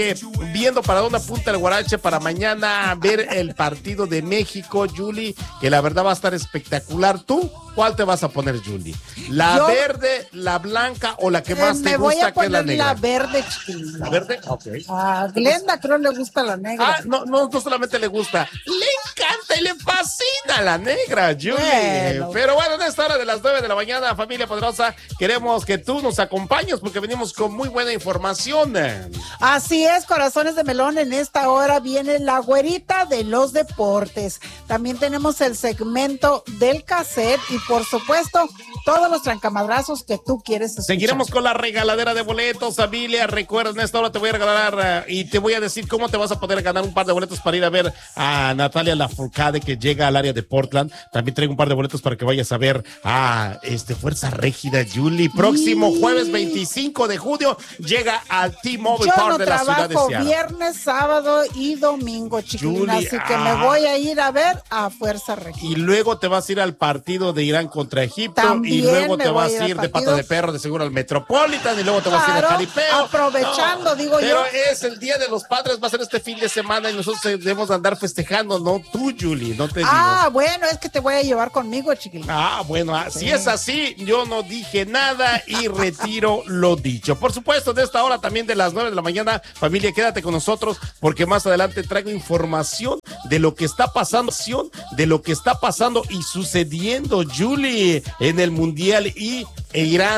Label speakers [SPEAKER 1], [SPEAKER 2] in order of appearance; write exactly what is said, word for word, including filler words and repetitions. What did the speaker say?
[SPEAKER 1] viendo para dónde apunta el Guarache para mañana ver el partido de México, Julie, que la verdad va a estar espectacular. ¿Tú cuál te vas a poner, Julie? ¿La Yo, verde, la blanca o la que más eh, te gusta, que es la negra?
[SPEAKER 2] La verde, chiquilina.
[SPEAKER 1] ¿La verde? Ok.
[SPEAKER 2] A Glenda creo le gusta la negra.
[SPEAKER 1] Ah, no, no, no solamente le gusta, le encanta y le fascina la negra, Julie. Bueno. Pero bueno, en esta hora de las nueve de la mañana, familia poderosa, queremos que tú nos acompañes porque venimos con muy buena información.
[SPEAKER 2] Así es, corazones de melón, en esta hora viene la güerita de los deportes. También tenemos el segmento del cassette y por supuesto todos los trancamadrazos que tú quieres escuchar.
[SPEAKER 1] Seguiremos con la regaladera de boletos, familia. Recuerda, en esta hora te voy a regalar uh, y te voy a decir cómo te vas a poder ganar un par de boletos para ir a ver a Natalia Lafourcade, que llega al área de Portland. También traigo un par de boletos para que vayas a ver a este Fuerza Régida, Julie. Próximo jueves veinticinco de julio llega al T-Mobile Park
[SPEAKER 2] no
[SPEAKER 1] de la ciudad de Seattle.
[SPEAKER 2] Viernes, sábado y domingo, chiquilina, Julie, así que ah, me voy a ir a ver a Fuerza Régida.
[SPEAKER 1] Y luego te vas a ir al partido de Irán contra Egipto. También y luego te vas a ir de pata de perro de seguro al Metropolitan y luego te vas claro, a ir al Jaripeo.
[SPEAKER 2] Aprovechando, no, digo
[SPEAKER 1] pero
[SPEAKER 2] yo.
[SPEAKER 1] Pero es el Día de los Padres, va a ser este fin de semana y nosotros debemos andar festejando, no tú, Julie, no te digo.
[SPEAKER 2] Ah, bueno, es que te voy a llevar conmigo, chiquilina.
[SPEAKER 1] Ah, bueno, ah, sí. Si es así, yo no dije nada y retiro lo dicho. Por supuesto, de esta hora también de las nueve de la mañana, familia, quédate con nosotros porque más adelante traigo información de lo que está pasando, de lo que está pasando y sucediendo, Julie, en el Mundial y Irán